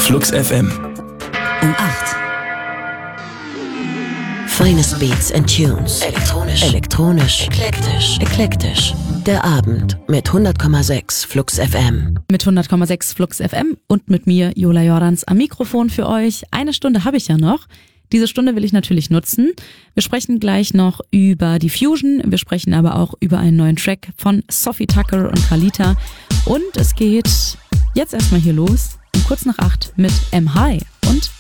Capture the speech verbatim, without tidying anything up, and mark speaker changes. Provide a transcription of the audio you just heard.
Speaker 1: Flux F M.
Speaker 2: Um acht. Finest Beats and Tunes. Elektronisch. Elektronisch. Eklektisch. Eklektisch. Der Abend mit hundert Komma sechs Flux F M.
Speaker 3: Mit hundert Komma sechs Flux F M und mit mir, Jola Jordans, am Mikrofon für euch. Eine Stunde habe ich ja noch. Diese Stunde will ich natürlich nutzen. Wir sprechen gleich noch über die Fusion. Wir sprechen aber auch über einen neuen Track von Sophie Tucker und Kalita. Und es geht jetzt erstmal hier los, um kurz nach acht mit M. High und